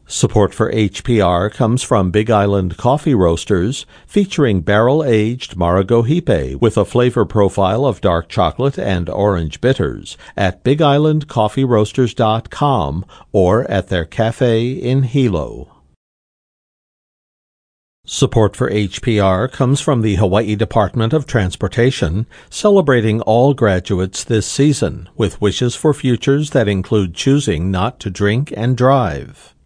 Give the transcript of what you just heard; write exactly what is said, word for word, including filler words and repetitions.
Support for H P R comes from Big Island Coffee Roasters, featuring barrel-aged Maragohipe with a flavor profile of dark chocolate and orange bitters at big island coffee roasters dot com or at their cafe in Hilo. Support for H P R comes from the Hawaii Department of Transportation, celebrating all graduates this season with wishes for futures that include choosing not to drink and drive.